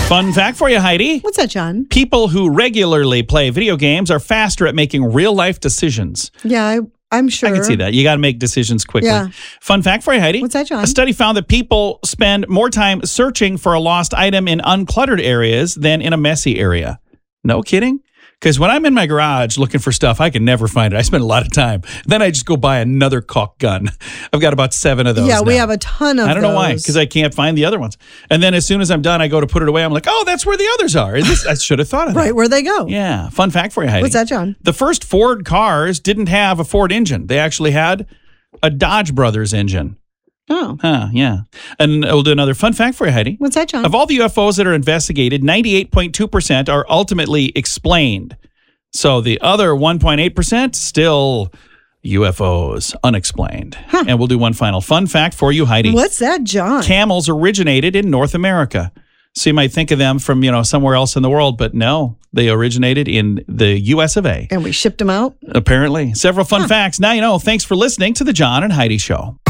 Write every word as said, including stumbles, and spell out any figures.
Fun fact for you, Heidi. What's that, John? People who regularly play video games are faster at making real-life decisions. Yeah, I, I'm sure. I can see that. You got to make decisions quickly. Yeah. Fun fact for you, Heidi. What's that, John? A study found that people spend more time searching for a lost item in uncluttered areas than in a messy area. No kidding? Because when I'm in my garage looking for stuff, I can never find it. I spend a lot of time. Then I just go buy another caulk gun. I've got about seven of those Yeah, we now. have a ton of those. I don't know why, because I can't find the other ones. And then as soon as I'm done, I go to put it away. I'm like, oh, that's where the others are. This, I should have thought of that. Right where they go. Yeah. Fun fact for you, Heidi. What's that, John? The first Ford cars didn't have a Ford engine. They actually had a Dodge Brothers engine. Oh. Huh, yeah. And we'll do another fun fact for you, Heidi. What's that, John? Of all the U F Os that are investigated, ninety-eight point two percent are ultimately explained. So the other one point eight percent, still U F Os, unexplained. Huh. And we'll do one final fun fact for you, Heidi. What's that, John? Camels originated in North America. So you might think of them from, you know, somewhere else in the world, but no, they originated in the U S of A. And we shipped them out? Apparently. Several fun Huh. facts. Now you know. Thanks for listening to the John and Heidi Show.